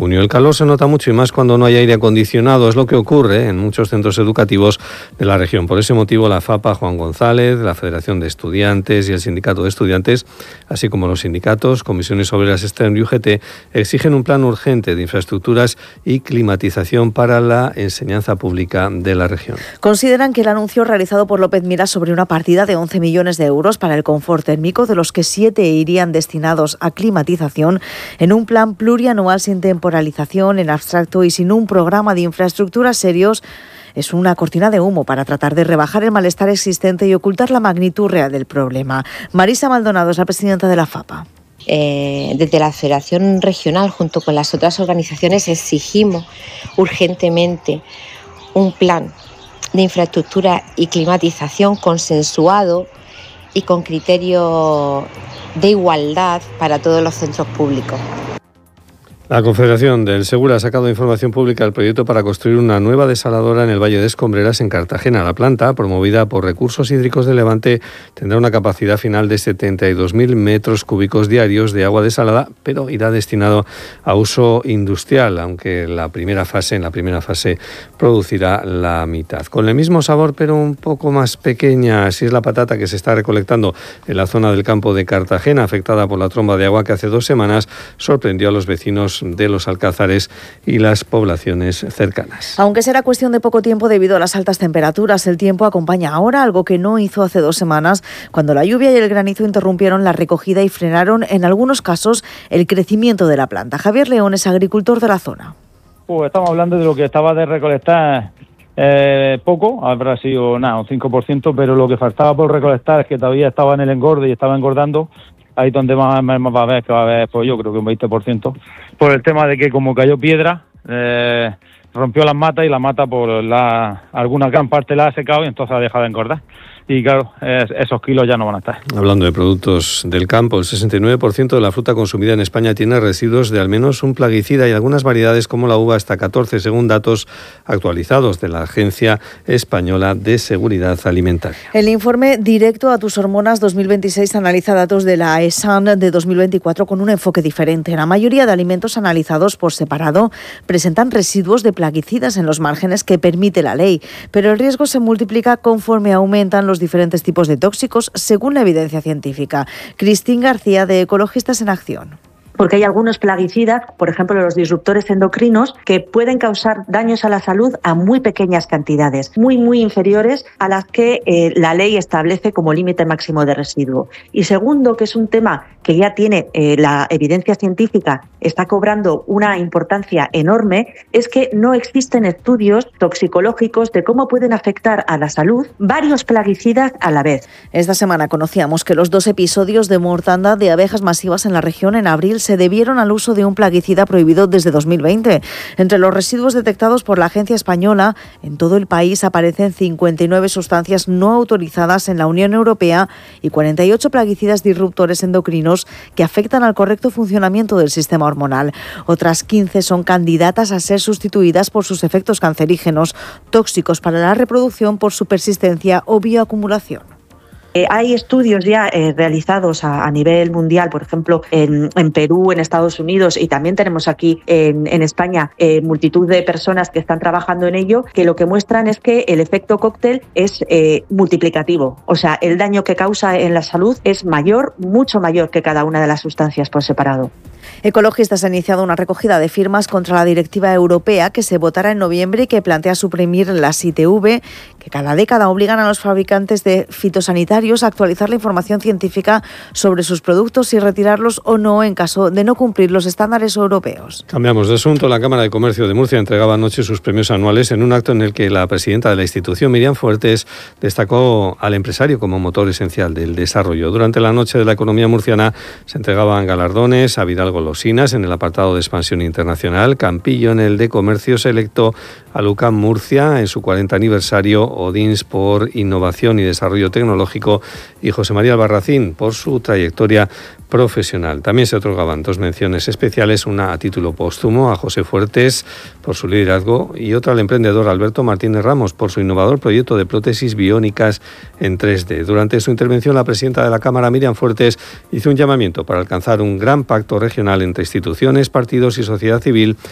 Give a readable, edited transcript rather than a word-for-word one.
junio. El calor se nota mucho y más cuando no hay aire acondicionado. Es lo que ocurre en muchos centros educativos de la región. Por ese motivo, la FAPA Juan González, la Federación de Estudiantes y el Sindicato de Estudiantes, así como los sindicatos, Comisiones Obreras Stern y UGT, exigen un plan urgente de infraestructuras y climatización para la enseñanza pública de la región. Consideran que el anuncio realizado por López Miras sobre una partida de 11 millones de euros para el confort térmico, de los que 7 irían destinados a climatización, en un plan plurianual sin temporalización, en abstracto y sin un programa de infraestructuras serios, es una cortina de humo para tratar de rebajar el malestar existente y ocultar la magnitud real del problema. Marisa Maldonado es la presidenta de la FAPA. Desde la Federación Regional, junto con las otras organizaciones, exigimos urgentemente un plan de infraestructura y climatización consensuado y con criterio de igualdad para todos los centros públicos. La Confederación del Segura ha sacado información pública del proyecto para construir una nueva desaladora en el Valle de Escombreras, en Cartagena. La planta, promovida por Recursos Hídricos de Levante, tendrá una capacidad final de 72.000 metros cúbicos diarios de agua desalada, pero irá destinado a uso industrial, aunque en la primera fase producirá la mitad. Con el mismo sabor, pero un poco más pequeña. Así es la patata que se está recolectando en la zona del campo de Cartagena, afectada por la tromba de agua que hace 2 semanas sorprendió a los vecinos de los Alcázares y las poblaciones cercanas. Aunque será cuestión de poco tiempo debido a las altas temperaturas, el tiempo acompaña ahora, algo que no hizo hace 2 semanas, cuando la lluvia y el granizo interrumpieron la recogida y frenaron, en algunos casos, el crecimiento de la planta. Javier León es agricultor de la zona. Estamos hablando de lo que estaba de recolectar poco, habrá sido un 5%, pero lo que faltaba por recolectar es que todavía estaba en el engorde y estaba engordando. Ahí donde más va a ver, que va a haber, pues yo creo que un 20%, por el tema de que como cayó piedra, rompió las matas y la mata por alguna gran parte la ha secado y entonces ha dejado de engordar. Y claro, esos kilos ya no van a estar. Hablando de productos del campo, el 69% de la fruta consumida en España tiene residuos de al menos un plaguicida y algunas variedades como la uva hasta 14, según datos actualizados de la Agencia Española de Seguridad Alimentaria. El informe Directo a tus hormonas 2026 analiza datos de la ESAN de 2024 con un enfoque diferente. La mayoría de alimentos analizados por separado presentan residuos de plaguicidas en los márgenes que permite la ley, pero el riesgo se multiplica conforme aumentan los diferentes tipos de tóxicos según la evidencia científica. Cristín García, de Ecologistas en Acción. Porque hay algunos plaguicidas, por ejemplo los disruptores endocrinos, que pueden causar daños a la salud a muy pequeñas cantidades, muy inferiores a las que la ley establece como límite máximo de residuo. Y segundo, que es un tema que ya tiene la evidencia científica, está cobrando una importancia enorme, es que no existen estudios toxicológicos de cómo pueden afectar a la salud varios plaguicidas a la vez. Esta semana conocíamos que los 2 episodios de mortandad de abejas masivas en la región en abril se debieron al uso de un plaguicida prohibido desde 2020. Entre los residuos detectados por la Agencia Española, en todo el país aparecen 59 sustancias no autorizadas en la Unión Europea y 48 plaguicidas disruptores endocrinos que afectan al correcto funcionamiento del sistema hormonal. Otras 15 son candidatas a ser sustituidas por sus efectos cancerígenos, tóxicos para la reproducción por su persistencia o bioacumulación. Hay estudios ya realizados a nivel mundial, por ejemplo, en Perú, en Estados Unidos, y también tenemos aquí en España multitud de personas que están trabajando en ello, que lo que muestran es que el efecto cóctel es multiplicativo. O sea, el daño que causa en la salud es mayor, mucho mayor que cada una de las sustancias por separado. Ecologistas ha iniciado una recogida de firmas contra la directiva europea que se votará en noviembre y que plantea suprimir las ITV, que cada década obligan a los fabricantes de fitosanitarios a actualizar la información científica sobre sus productos y retirarlos o no en caso de no cumplir los estándares europeos. Cambiamos de asunto. La Cámara de Comercio de Murcia entregaba anoche sus premios anuales en un acto en el que la presidenta de la institución, Miriam Fuertes, destacó al empresario como motor esencial del desarrollo. Durante la noche de la economía murciana se entregaban galardones a Vidal Golosinas en el apartado de expansión internacional, Campillo en el de comercio selecto, a Lucam Murcia en su 40 aniversario, Odins por innovación y desarrollo tecnológico y José María Albarracín por su trayectoria profesional. También se otorgaban 2 menciones especiales, una a título póstumo a José Fuertes por su liderazgo y otra al emprendedor Alberto Martínez Ramos por su innovador proyecto de prótesis biónicas en 3D. Durante su intervención, la presidenta de la Cámara, Miriam Fuertes, hizo un llamamiento para alcanzar un gran pacto regional entre instituciones, partidos y sociedad civil